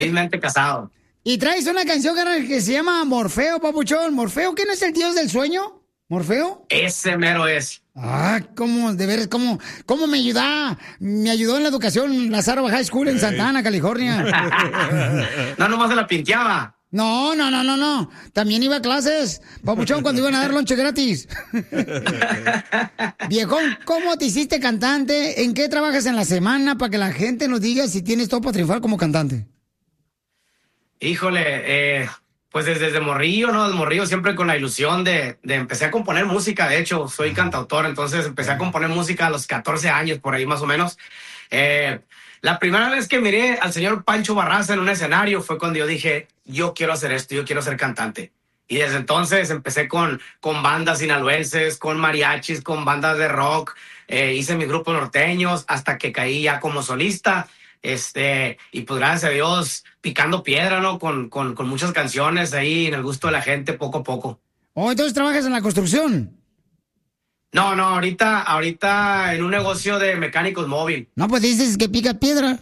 felizmente casado. Y traes una canción, carnal, que se llama Morfeo, papuchón. ¿Morfeo qué no es el dios del sueño? ¿Morfeo? Ese mero es. Ah, cómo, de veras, cómo me ayudó en la educación Lazaro High School en Santa Ana, California. No, nomás se la pinteaba. No. También iba a clases, papuchón, cuando iban a dar lonche gratis. Viejón, ¿cómo te hiciste cantante? ¿En qué trabajas en la semana para que la gente nos diga si tienes todo para triunfar como cantante? Híjole, pues desde morrillo, ¿no? Desde morrillo siempre con la ilusión de empecé a componer música. De hecho, soy cantautor, entonces empecé a componer música a los 14 años, por ahí más o menos. La primera vez que miré al señor Pancho Barraza en un escenario fue cuando yo dije, yo quiero hacer esto, yo quiero ser cantante. Y desde entonces empecé con bandas sinaloenses, con mariachis, con bandas de rock, hice mis grupos norteños hasta que caí ya como solista. Y pues gracias a Dios, picando piedra, ¿no? Con muchas canciones ahí en el gusto de la gente, poco a poco. Oh, entonces trabajas en la construcción. No, ahorita en un negocio de mecánicos móvil. No, pues dices que pica piedra.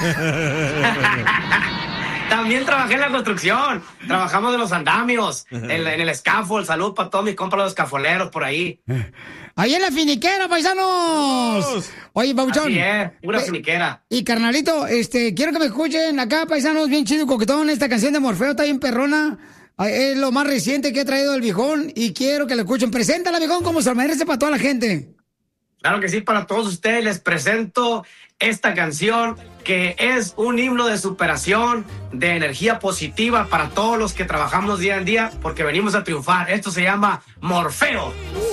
También trabajé en la construcción. Trabajamos en los andamios, en el scaffold. Salud para todos mis compas los escafoleros por ahí. ¡Ahí en la finiquera, paisanos! Oye, Pauchón. Así es, una finiquera. Y carnalito, quiero que me escuchen acá, paisanos, bien chido, coquetón. Esta canción de Morfeo está bien perrona. Es lo más reciente que ha traído el viejón y quiero que lo escuchen. Preséntala, viejón, como se lo merece para toda la gente. Claro que sí, para todos ustedes les presento esta canción que es un himno de superación, de energía positiva para todos los que trabajamos día en día porque venimos a triunfar. Esto se llama Morfeo.